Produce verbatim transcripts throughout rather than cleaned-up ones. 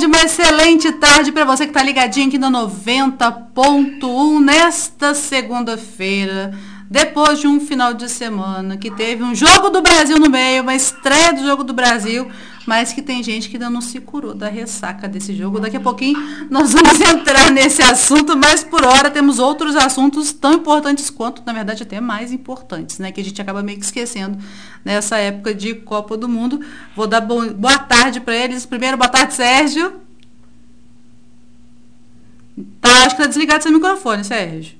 tarde, uma excelente tarde para você que está ligadinho aqui no noventa ponto um nesta segunda-feira, depois de um final de semana que teve um jogo do Brasil no meio, uma estreia do jogo do Brasil, mas que tem gente que ainda não se curou da ressaca desse jogo. Daqui a pouquinho nós vamos entrar nesse assunto, mas por hora temos outros assuntos tão importantes quanto, na verdade, até mais importantes, né? Que a gente acaba meio que esquecendo nessa época de Copa do Mundo. Vou dar bo- boa tarde para eles. Primeiro, boa tarde, Sérgio. Tá, acho que tá desligado seu microfone, Sérgio.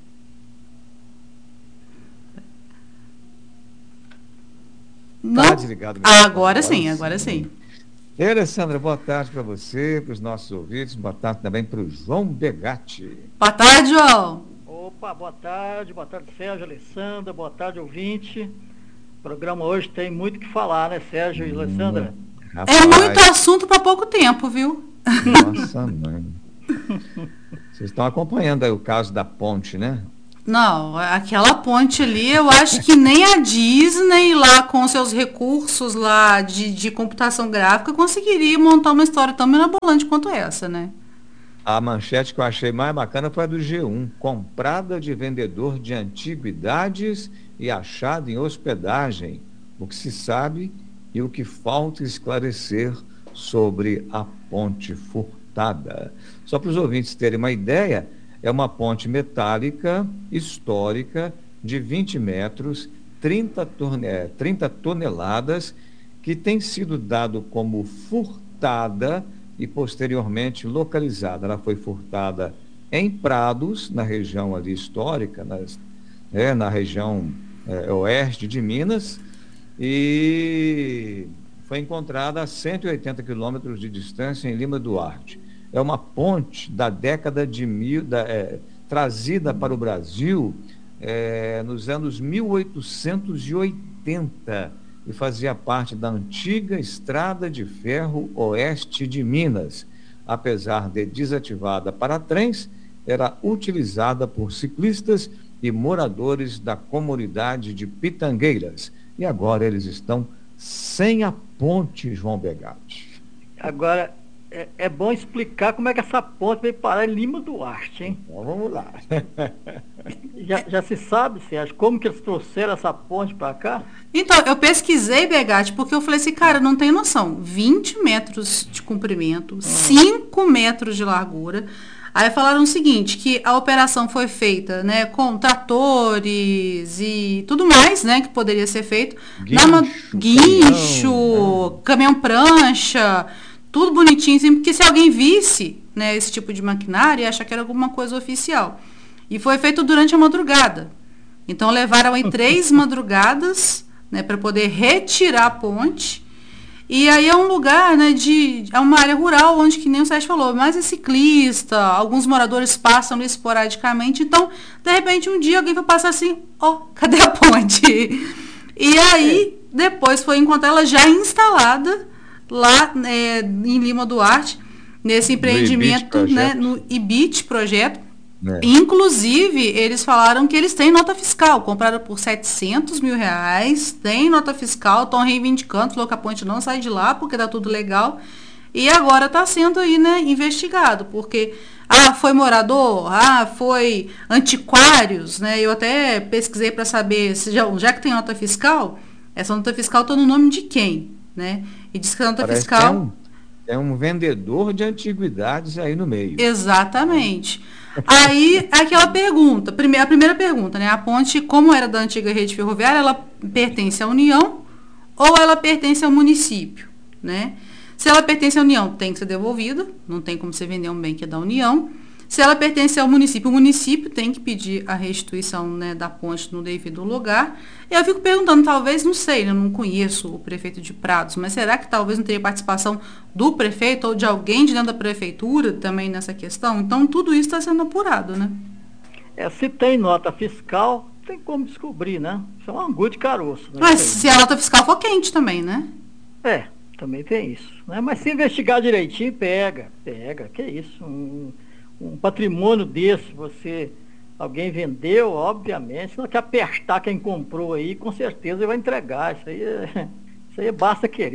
Não? Tá desligado. Ah, agora sim, agora sim. E aí, Alessandra, boa tarde para você, para os nossos ouvintes, boa tarde também para o João Begatti. Boa tarde, João. Opa, boa tarde, boa tarde, Sérgio, Alessandra, boa tarde, ouvinte. O programa hoje tem muito o que falar, né, Sérgio e Alessandra? Rapaz, É muito assunto para pouco tempo, viu? Nossa, mãe. Vocês estão acompanhando aí o caso da ponte, né? Não, aquela ponte ali, eu acho que nem a Disney, lá com seus recursos lá de, de computação gráfica, conseguiria montar uma história tão mirabolante quanto essa, né? A manchete que eu achei mais bacana foi a do G um, comprada de vendedor de antiguidades e achada em hospedagem. O que se sabe e o que falta esclarecer sobre a ponte furtada. Só para os ouvintes terem uma ideia, é uma ponte metálica histórica de vinte metros, trinta, torne- é, trinta toneladas, que tem sido dado como furtada e posteriormente localizada. Ela foi furtada em Prados, na região ali histórica, nas, é, na região é, oeste de Minas, e foi encontrada a cento e oitenta quilômetros de distância em Lima Duarte. É uma ponte da década de mil, da, é, trazida para o Brasil é, nos anos mil oitocentos e oitenta e fazia parte da antiga Estrada de Ferro Oeste de Minas. Apesar de desativada para trens, era utilizada por ciclistas e moradores da comunidade de Pitangueiras. E agora eles estão sem a ponte, João Begatti. Agora, é, é bom explicar como é que essa ponte veio parar em Lima Duarte, hein? Então vamos lá. Já, já se sabe, Sérgio, como que eles trouxeram essa ponte para cá? Então, eu pesquisei, Begatti, porque eu falei assim, cara, não tem noção. vinte metros de comprimento, cinco metros de largura. Aí falaram o seguinte, que a operação foi feita, né, com tratores e tudo mais, né, que poderia ser feito. Guincho, na ma- guincho, caminhão, caminhão-prancha, tudo bonitinho, assim, porque se alguém visse, né, esse tipo de maquinário, ia achar que era alguma coisa oficial. E foi feito durante a madrugada. Então levaram aí três madrugadas, né, para poder retirar a ponte. E aí é um lugar, né, de, é uma área rural, onde, que nem o Sérgio falou, mais é ciclista, alguns moradores passam ali esporadicamente, então, de repente, um dia alguém vai passar assim, ó, oh, cadê a ponte? E aí, depois foi encontrar ela já instalada lá, né, em Lima Duarte, nesse empreendimento, Ibit né, Projeto. no Ibit Projeto. né? Inclusive, eles falaram que eles têm nota fiscal, compraram por setecentos mil reais, tem nota fiscal, estão reivindicando, falou que a ponte não sai de lá porque tá tudo legal. E agora está sendo aí, né, investigado, porque ah, foi morador, ah, foi antiquários, né? Eu até pesquisei para saber, se já, já que tem nota fiscal, essa nota fiscal está no nome de quem, né? E diz que a nota Parece fiscal... que é um, é um vendedor de antiguidades aí no meio. Exatamente. Aí, aquela pergunta, prime- a primeira pergunta, né? A ponte, como era da antiga rede ferroviária, ela pertence à União ou ela pertence ao município, né? Se ela pertence à União, tem que ser devolvida, não tem como você vender um bem que é da União. Se ela pertence ao município, o município tem que pedir a restituição, né, da ponte no devido lugar. E eu fico perguntando, talvez, não sei, eu não conheço o prefeito de Prados, mas será que talvez não teria participação do prefeito ou de alguém de dentro da prefeitura também nessa questão? Então, tudo isso está sendo apurado, né? É, se tem nota fiscal, tem como descobrir, né? Isso é um angu de caroço. Né? Mas Isso se a nota fiscal for quente também, né? aí. É, também tem isso. Né? Mas se investigar direitinho, pega, pega, que isso, um, um patrimônio desse, você, alguém vendeu, obviamente, se não quer apertar quem comprou aí, com certeza ele vai entregar, isso aí, é, isso aí basta querer.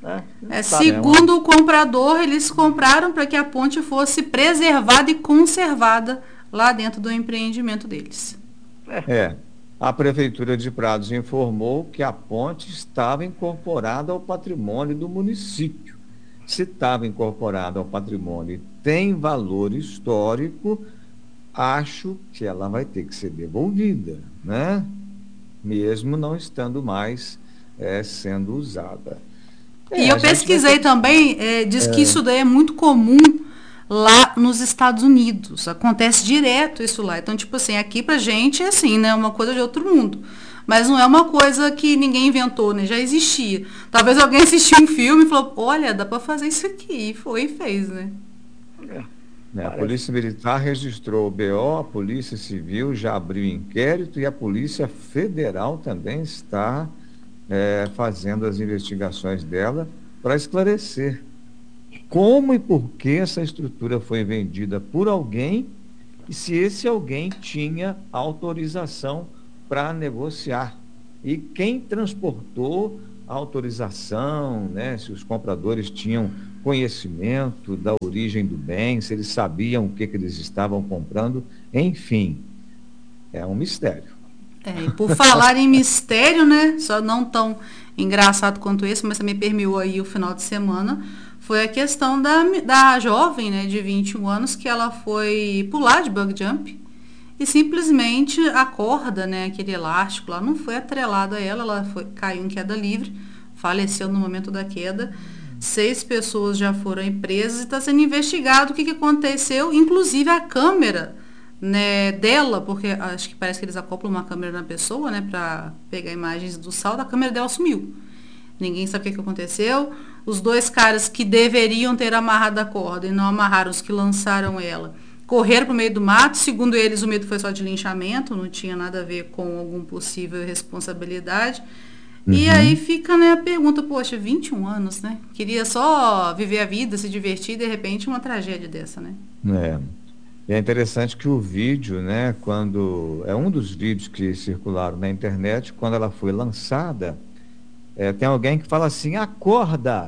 Né? É, segundo o comprador, eles compraram para que a ponte fosse preservada e conservada lá dentro do empreendimento deles. É, a Prefeitura de Prados informou que a ponte estava incorporada ao patrimônio do município. Se estava incorporada ao patrimônio e tem valor histórico, acho que ela vai ter que ser devolvida, né? Mesmo não estando mais é, sendo usada. É, e eu pesquisei vai... também, é, diz é... que isso daí é muito comum lá nos Estados Unidos. Acontece direto isso lá. Então, tipo assim, aqui pra gente é assim, né? Uma coisa de outro mundo. Mas não é uma coisa que ninguém inventou, né? Já existia. Talvez alguém assistiu um filme e falou, olha, dá para fazer isso aqui. E foi e fez, né? É, a Polícia Militar registrou o B O, a Polícia Civil já abriu inquérito e a Polícia Federal também está é, fazendo as investigações dela para esclarecer como e por que essa estrutura foi vendida por alguém e se esse alguém tinha autorização para negociar. E quem transportou a autorização, né, se os compradores tinham conhecimento da origem do bem, se eles sabiam o que, que eles estavam comprando, enfim, é um mistério. É, e por falar em mistério, né, só não tão engraçado quanto esse, mas também permeou aí o final de semana, foi a questão da, da jovem, né, de vinte e um anos, que ela foi pular de bug jump e simplesmente a corda, né, aquele elástico lá, não foi atrelado a ela, ela foi, caiu em queda livre, faleceu no momento da queda. Seis pessoas já foram presas e está sendo investigado o que, que aconteceu, inclusive a câmera, né, dela, porque acho que parece que eles acoplam uma câmera na pessoa, né, para pegar imagens do salto, a câmera dela sumiu. Ninguém sabe o que, que aconteceu. Os dois caras que deveriam ter amarrado a corda e não amarraram, os que lançaram ela, correram para o meio do mato. Segundo eles, o medo foi só de linchamento, não tinha nada a ver com algum possível responsabilidade. Uhum. E aí fica, né, a pergunta, poxa, vinte e um anos, né? Queria só viver a vida, se divertir, e de repente uma tragédia dessa, né? É. E é interessante que o vídeo, né, quando... É um dos vídeos que circularam na internet, quando ela foi lançada, é, tem alguém que fala assim, acorda!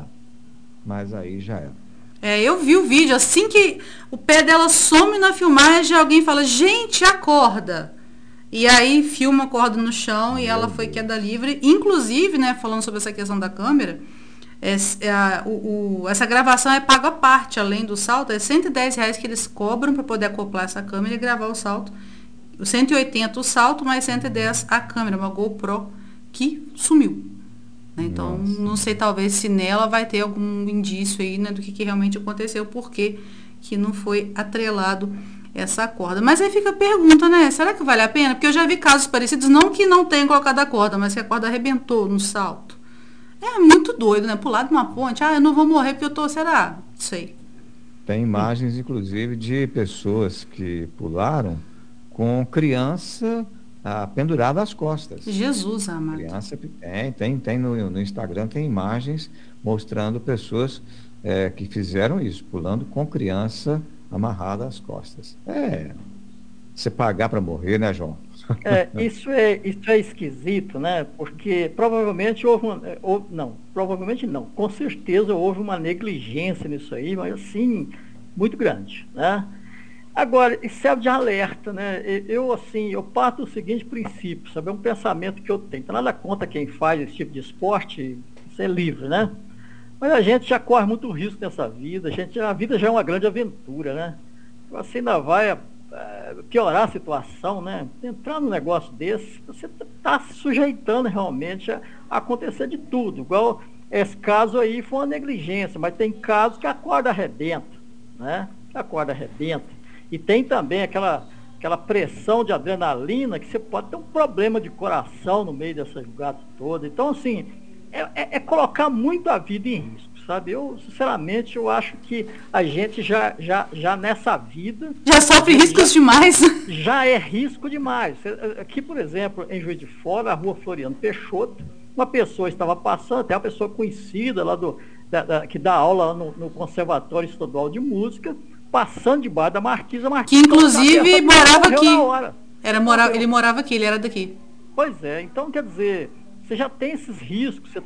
Mas aí já era. É, eu vi o vídeo, assim que o pé dela some na filmagem, alguém fala, gente, acorda! E aí filma a corda no chão Meu e ela foi queda livre. Inclusive, né, falando sobre essa questão da câmera, é, é, a, o, o, essa gravação é paga à parte, além do salto, é cento e dez reais que eles cobram para poder acoplar essa câmera e gravar o salto. cento e oitenta o salto, mais cento e dez a câmera, uma GoPro que sumiu. Então, Nossa. Não sei, talvez se nela vai ter algum indício aí, né, do que, que realmente aconteceu, porque que não foi atrelado essa corda. Mas aí fica a pergunta, né? Será que vale a pena? Porque eu já vi casos parecidos, não que não tenham colocado a corda, mas que a corda arrebentou no salto. É muito doido, né? Pular de uma ponte, ah, eu não vou morrer porque eu tô, será? Não sei. Tem imagens, inclusive, de pessoas que pularam com criança ah, pendurada às costas. Jesus amado. Criança, tem, tem, tem no, no Instagram, tem imagens mostrando pessoas é, que fizeram isso, pulando com criança amarrada às costas. É, você pagar para morrer, né, João? É, isso é, isso é esquisito, né? Porque provavelmente houve uma, houve, não, provavelmente não, com certeza houve uma negligência nisso aí, mas assim, muito grande, né? Agora, isso serve de alerta, né? Eu, assim, eu parto do seguinte princípio, sabe? É um pensamento que eu tenho. Então, nada contra quem faz esse tipo de esporte, isso é livre, né? Mas a gente já corre muito risco nessa vida, a, gente, a vida já é uma grande aventura, né? Você ainda vai é, piorar a situação, né? Entrar num negócio desse, você está se sujeitando realmente a, a acontecer de tudo. Igual esse caso aí foi uma negligência, mas tem casos que a corda arrebenta, né? Que a corda arrebenta. E tem também aquela, aquela pressão de adrenalina que você pode ter um problema de coração no meio dessa jogada toda. Então, assim, é, é, é colocar muito a vida em risco, sabe? Eu, sinceramente, eu acho que a gente já, já, já nessa vida... Já sofre riscos já, demais. Já é risco demais. Aqui, por exemplo, em Juiz de Fora, a rua Floriano Peixoto, uma pessoa estava passando, até uma pessoa conhecida lá do, da, da, que dá aula no, no Conservatório Estadual de Música, passando debaixo da Marquisa, Marquisa... Que inclusive morava aqui. Era mora, ele morava aqui, ele era daqui. Pois é, então quer dizer, você já tem esses riscos, você está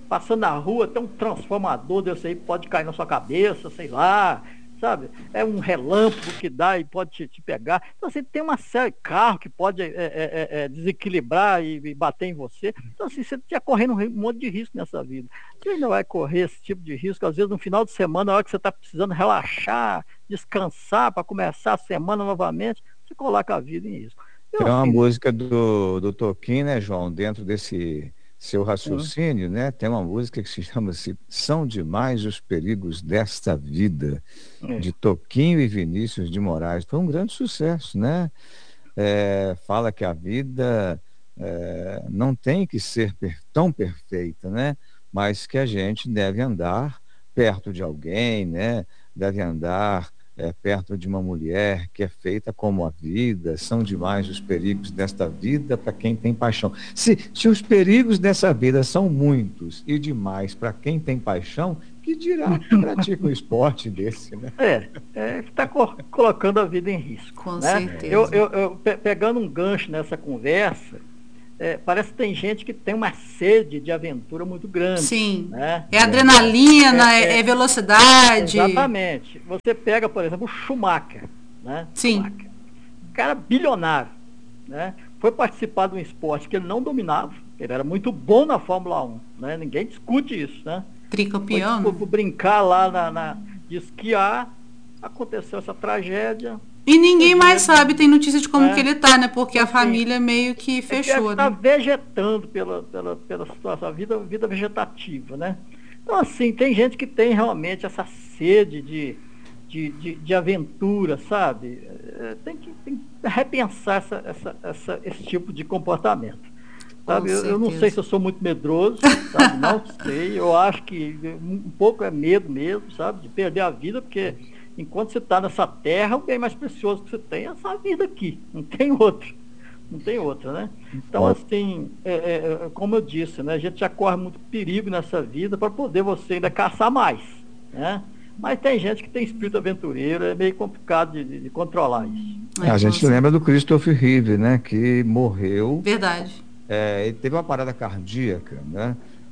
passando na rua, tem um transformador desse aí, pode cair na sua cabeça, sei lá, sabe? É um relâmpago que dá e pode te, te pegar. Então, assim, tem uma série de carro que pode é, é, é, desequilibrar e, e bater em você. Então, assim, você está correndo um monte de risco nessa vida. Você ainda vai correr esse tipo de risco, às vezes no final de semana, na hora que você está precisando relaxar, descansar para começar a semana novamente, você coloca a vida em risco. Tem uma música do, do Toquinho, né, João, dentro desse seu raciocínio, né? Tem uma música que se chama-se São Demais os Perigos desta Vida, É. de Toquinho e Vinícius de Moraes. Foi um grande sucesso, né? É, fala que a vida é, não tem que ser per- tão perfeita, né? Mas que a gente deve andar perto de alguém, né? Deve andar é, perto de uma mulher que é feita como a vida. São demais os perigos desta vida para quem tem paixão. Se, se os perigos dessa vida são muitos e demais para quem tem paixão, que dirá que pratica um esporte desse, né? É, é que está co colocando a vida em risco. Com né? certeza. Eu, eu, eu pe pegando um gancho nessa conversa, é, parece que tem gente que tem uma sede de aventura muito grande. Sim. Né? É adrenalina, é, É, é velocidade. Exatamente. Você pega, por exemplo, o Schumacher. Né? Sim. Schumacher. Um cara bilionário. Né? Foi participar de um esporte que ele não dominava. Ele era muito bom na Fórmula um. Né? Ninguém discute isso. Né? Tricampeão. Foi, foi brincar lá na, na, de esquiar, aconteceu essa tragédia. E ninguém mais sabe, tem notícia de como É. que ele tá, né? Porque a Assim, família meio que fechou, está né? vegetando pela, pela, pela situação, a vida, vida vegetativa, né? Então, assim, tem gente que tem realmente essa sede de, de, de, de aventura, sabe? É, Tem que, tem que repensar essa, essa, essa, esse tipo de comportamento. Sabe? Eu, eu não sei se eu sou muito medroso, sabe? Não sei. Eu acho que um pouco é medo mesmo, sabe? De perder a vida, porque enquanto você está nessa terra, o bem mais precioso que você tem é essa vida aqui. Não tem outra. Não tem outra, né? Então, assim, é, é, como eu disse, né? A gente já corre muito perigo nessa vida para poder você ainda caçar mais, né? Mas tem gente que tem espírito aventureiro, é meio complicado de, de, de controlar isso. É, a gente lembra do Christopher Reeve, né? Que morreu. Verdade. É, ele teve uma parada cardíaca, né?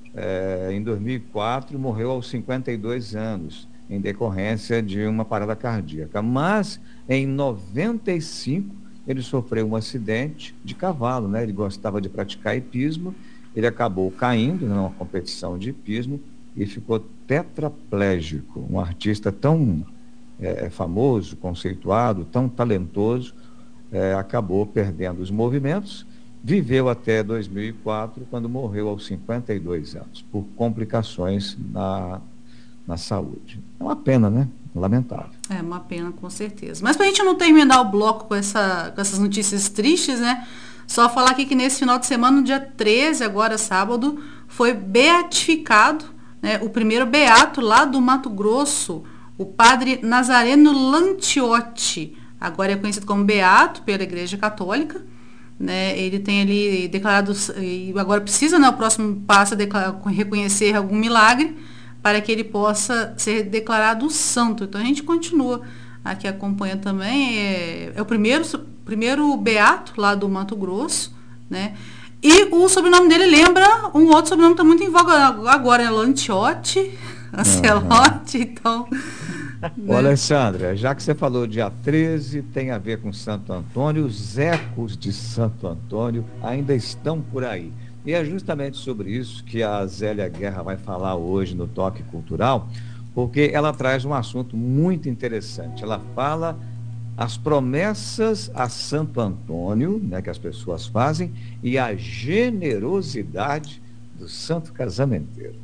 É, em dois mil e quatro, morreu aos cinquenta e dois anos, em decorrência de uma parada cardíaca. Mas, em noventa e cinco, ele sofreu um acidente de cavalo, né? Ele gostava de praticar hipismo, ele acabou caindo numa competição de hipismo e ficou tetraplégico. Um artista tão é, famoso, conceituado, tão talentoso, é, acabou perdendo os movimentos. Viveu até dois mil e quatro, quando morreu aos cinquenta e dois anos, por complicações na, na saúde. É uma pena, né? Lamentável. É uma pena, com certeza. Mas para a gente não terminar o bloco com, essa, com essas notícias tristes, né? Só falar aqui que nesse final de semana, no dia treze, agora sábado, foi beatificado, né, o primeiro beato lá do Mato Grosso, o padre Nazareno Lantiotti. Agora é conhecido como beato pela Igreja Católica. Né, ele tem ali declarado, e agora precisa, né, o próximo passo é declarar, reconhecer algum milagre para que ele possa ser declarado santo. Então a gente continua aqui acompanhando também, é, é o primeiro, primeiro beato lá do Mato Grosso, né, e o sobrenome dele lembra um outro sobrenome que está muito em voga agora, é Lantiotti, Ancelotti, uhum. Então... Ô, Alessandra, já que você falou dia treze, tem a ver com Santo Antônio, os ecos de Santo Antônio ainda estão por aí. E é justamente sobre isso que a Zélia Guerra vai falar hoje no Toque Cultural, porque ela traz um assunto muito interessante. Ela fala as promessas a Santo Antônio, né, que as pessoas fazem, e a generosidade do santo casamenteiro.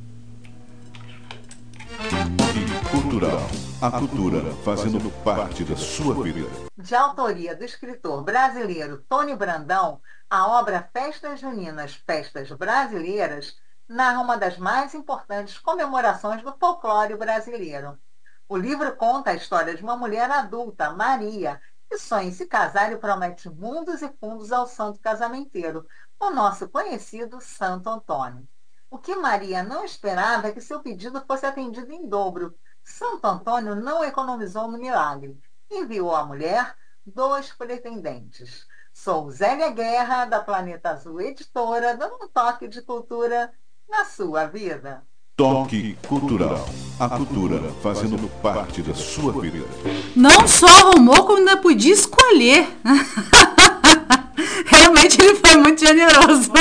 Cultural. A cultura fazendo parte da sua vida. De autoria do escritor brasileiro Tony Brandão, a obra Festas Juninas, Festas Brasileiras narra uma das mais importantes comemorações do folclore brasileiro. O livro conta a história de uma mulher adulta, Maria, que sonha em se casar e promete mundos e fundos ao santo casamenteiro, o nosso conhecido Santo Antônio. O que Maria não esperava é que seu pedido fosse atendido em dobro. Santo Antônio não economizou no milagre. Enviou à mulher dois pretendentes. Sou Zélia Guerra, da Planeta Azul Editora, dando um toque de cultura na sua vida. Toque Cultural. A cultura fazendo parte da sua vida. Não só arrumou, como ainda podia escolher. Realmente ele foi muito generoso.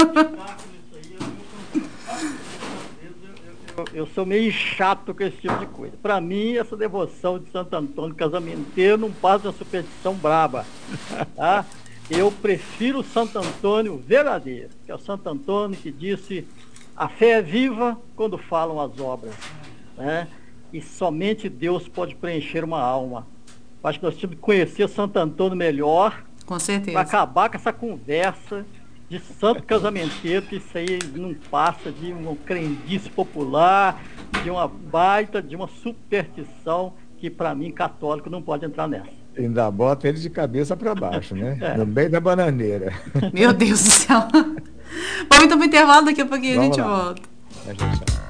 Eu, eu sou meio chato com esse tipo de coisa. Para mim, essa devoção de Santo Antônio casamenteiro não passa de uma superstição braba. Tá? Eu prefiro Santo Antônio verdadeiro, que é o Santo Antônio que disse: a fé é viva quando falam as obras, né? E somente Deus pode preencher uma alma. Acho que nós temos que conhecer Santo Antônio melhor. Com certeza. Para acabar com essa conversa de santo casamenteiro, que isso aí não passa de uma crendice popular, de uma baita, de uma superstição que, para mim, católico, não pode entrar nessa. Ainda bota ele de cabeça para baixo, né? É. No meio da bananeira. Meu Deus do céu. Vamos então para o intervalo, daqui a pouquinho Vamos a gente lá. volta. A gente...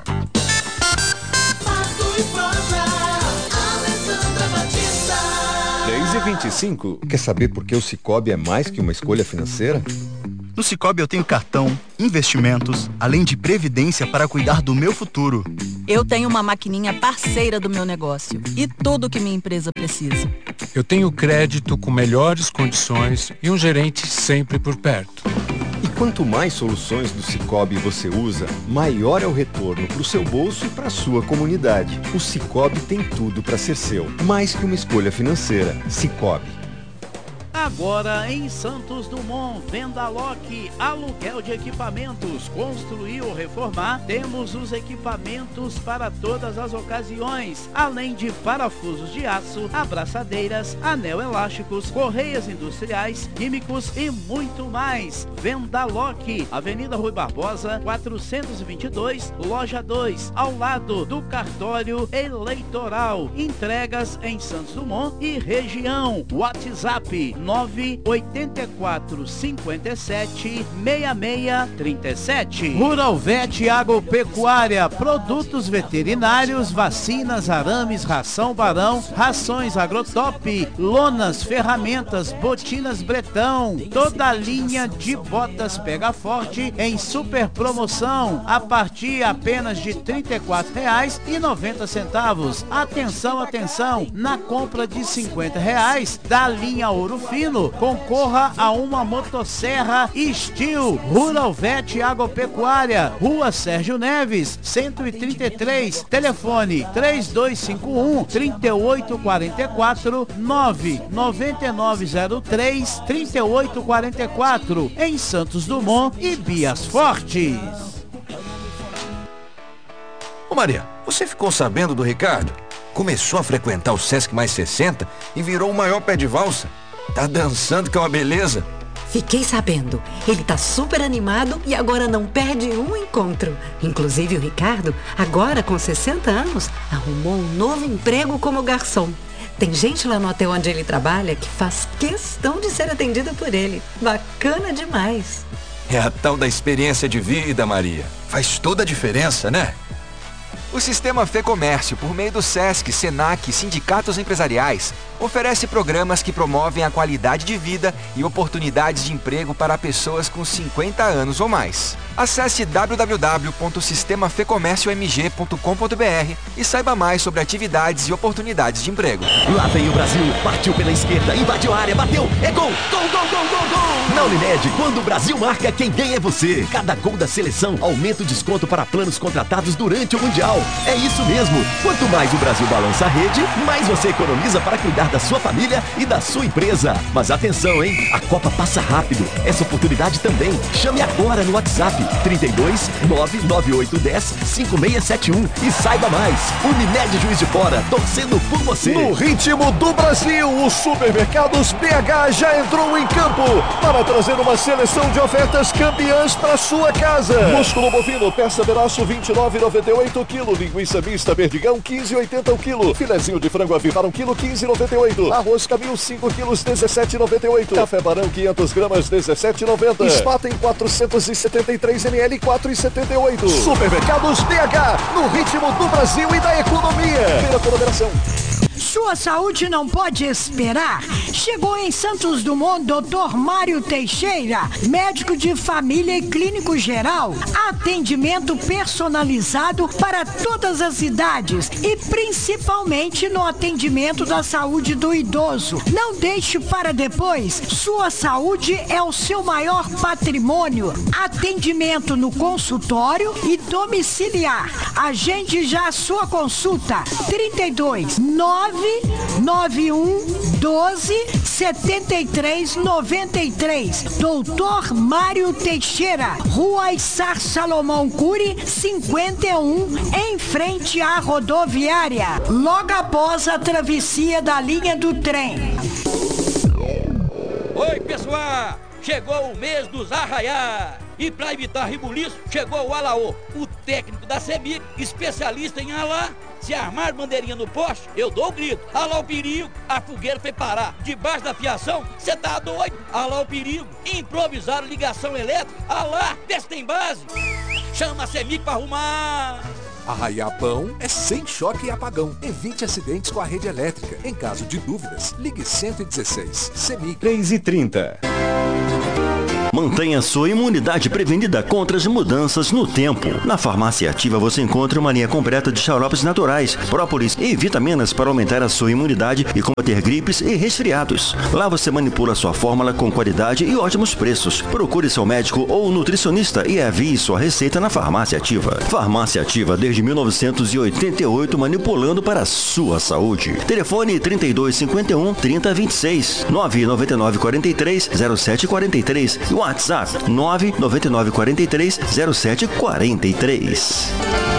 três e vinte e cinco. Quer saber por que o Sicoob é mais que uma escolha financeira? No Sicoob eu tenho cartão, investimentos, além de previdência para cuidar do meu futuro. Eu tenho uma maquininha parceira do meu negócio e tudo o que minha empresa precisa. Eu tenho crédito com melhores condições e um gerente sempre por perto. E quanto mais soluções do Sicoob você usa, maior é o retorno para o seu bolso e para a sua comunidade. O Sicoob tem tudo para ser seu, mais que uma escolha financeira. Sicoob. Agora em Santos Dumont, Vendaloc, aluguel de equipamentos, construir ou reformar, temos os equipamentos para todas as ocasiões, além de parafusos de aço, abraçadeiras, anel elásticos, correias industriais, químicos e muito mais. Vendaloc, Avenida Rui Barbosa, quatrocentos e vinte e dois, loja dois, ao lado do cartório eleitoral. Entregas em Santos Dumont e região. WhatsApp nove oito quatro cinco sete seis seis três sete. Rural Vet Agropecuária, produtos veterinários, vacinas, arames, ração Barão, rações Agrotop, lonas, ferramentas, botinas Bretão, toda a linha de botas Pega Forte em super promoção a partir apenas de trinta e quatro reais e noventa centavos. Atenção, atenção, na compra de cinquenta reais da linha Ouro Fino, concorra a uma motosserra Steel. Rural Vet Agropecuária, Rua Sérgio Neves, cento e trinta e três, telefone três dois cinco um, três oito quatro quatro, nove nove nove zero três, três oito quatro quatro, em Santos Dumont e Bias Fortes. Ô Maria, você ficou sabendo do Ricardo? Começou a frequentar o Sesc Mais sessenta e virou o maior pé de valsa. Tá dançando que é uma beleza. Fiquei sabendo. Ele tá super animado e agora não perde um encontro. Inclusive o Ricardo, agora com sessenta anos, arrumou um novo emprego como garçom. Tem gente lá no hotel onde ele trabalha que faz questão de ser atendida por ele. Bacana demais. É a tal da experiência de vida, Maria. Faz toda a diferença, né? O Sistema Fê Comércio, por meio do Sesc, Senac e sindicatos empresariais, oferece programas que promovem a qualidade de vida e oportunidades de emprego para pessoas com cinquenta anos ou mais. Acesse w w w ponto sistema fê comércio m g ponto com ponto b r e saiba mais sobre atividades e oportunidades de emprego. Lá vem o Brasil, partiu pela esquerda, invadiu a área, bateu, é gol! Gol, gol, gol, gol, gol! Na Unimed, quando o Brasil marca, quem ganha é você. Cada gol da seleção aumenta o desconto para planos contratados durante o Mundial. É isso mesmo. Quanto mais o Brasil balança a rede, mais você economiza para cuidar da sua família e da sua empresa. Mas atenção, hein? A Copa passa rápido. Essa oportunidade também. Chame agora no WhatsApp trinta e dois, nove nove oito um zero, cinco seis sete um e saiba mais. Unimed Juiz de Fora, torcendo por você. No ritmo do Brasil, o Supermercados B H já entrou em campo para trazer uma seleção de ofertas campeãs para sua casa. Músculo bovino, peça braço vinte e nove reais e noventa e oito quilo. Linguiça mista Perdigão quinze reais e oitenta o quilo. Filezinho de frango avivar um quilo quinze reais e noventa e oito. Arroz Camil cinco quilos dezessete reais e noventa e oito. Café Barão quinhentas gramas dezessete reais e noventa. Spaten quatrocentos e setenta e três mililitros quatro reais e setenta e oito. Supermercados B H, no ritmo do Brasil e da economia. Feira por operação. Sua saúde não pode esperar. Chegou em Santos Dumont doutor Mário Teixeira, médico de família e clínico geral. Atendimento personalizado para todas as idades e principalmente no atendimento da saúde do idoso. Não deixe para depois. Sua saúde é o seu maior patrimônio. Atendimento no consultório e domiciliar. Agende já a sua consulta. trinta e dois, nove nove um, doze, setenta e três, noventa e três. doutor Mário Teixeira, Rua Issar Salomão Cury, cinquenta e um, em frente à rodoviária, logo após a travessia da linha do trem. Oi, pessoal! Chegou o mês dos arraiá! E para evitar rebuliço, chegou o Alaô, o técnico da CEMIG, especialista em alá. Se armar bandeirinha no poste, eu dou o grito. Alá o perigo, a fogueira foi parar. Debaixo da fiação, cê tá doido? Alá o perigo, improvisaram ligação elétrica. Alá, vê se tem base. Chama a CEMIG para arrumar. Arraiar bom é sem choque e apagão. Evite acidentes com a rede elétrica. Em caso de dúvidas, ligue cento e dezesseis. CEMIG. três e trinta. Mantenha sua imunidade prevenida contra as mudanças no tempo. Na Farmácia Ativa você encontra uma linha completa de xaropes naturais, própolis e vitaminas para aumentar a sua imunidade e combater gripes e resfriados. Lá você manipula sua fórmula com qualidade e ótimos preços. Procure seu médico ou nutricionista e envie sua receita na Farmácia Ativa. Farmácia Ativa desde mil novecentos e oitenta e oito, manipulando para a sua saúde. Telefone trinta e dois, cinquenta e um, trinta, vinte e seis, nove nove nove, quatro três, zero sete quatro três. WhatsApp nove nove nove, quatro três, zero sete quatro três.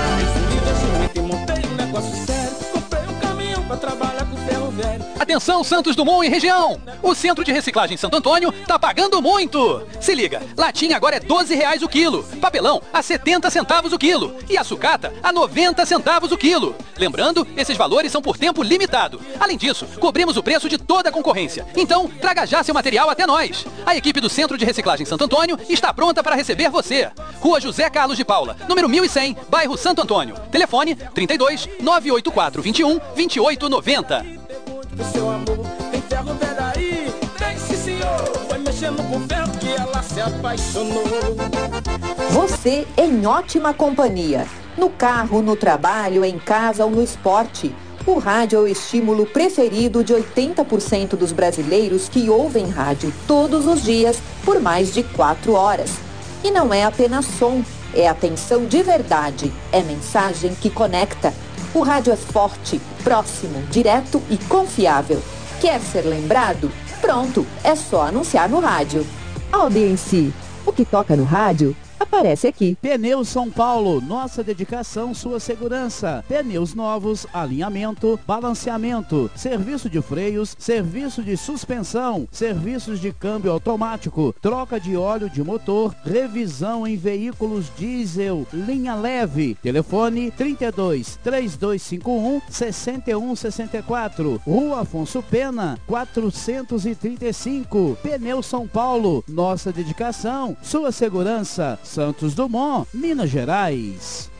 Atenção, Santos Dumont e região! O Centro de Reciclagem Santo Antônio tá pagando muito! Se liga, latinha agora é doze reais o quilo, papelão a setenta centavos o quilo e a sucata a noventa centavos o quilo. Lembrando, esses valores são por tempo limitado. Além disso, cobrimos o preço de toda a concorrência. Então, traga já seu material até nós. A equipe do Centro de Reciclagem Santo Antônio está pronta para receber você. Rua José Carlos de Paula, número mil e cem, bairro Santo Antônio. Telefone trinta e dois, nove oito quatro, vinte e um, vinte e oito noventa. O seu amor tem ferro velho aí, tem sim senhor. Foi mexendo com ferro que ela se apaixonou. Você em ótima companhia. No carro, no trabalho, em casa ou no esporte. O rádio é o estímulo preferido de oitenta por cento dos brasileiros que ouvem rádio todos os dias por mais de quatro horas. E não é apenas som, é atenção de verdade, é mensagem que conecta. O rádio é forte, próximo, direto e confiável. Quer ser lembrado? Pronto, é só anunciar no rádio. Audiência. O que toca no rádio aparece aqui. Pneus São Paulo, nossa dedicação, sua segurança. Pneus novos, alinhamento, balanceamento, serviço de freios, serviço de suspensão, serviços de câmbio automático, troca de óleo de motor, revisão em veículos diesel, linha leve. Telefone trinta e dois, três dois cinco um, seis um seis quatro. Rua Afonso Pena, quatrocentos e trinta e cinco. Pneus São Paulo, nossa dedicação, sua segurança. Santos Dumont, Minas Gerais.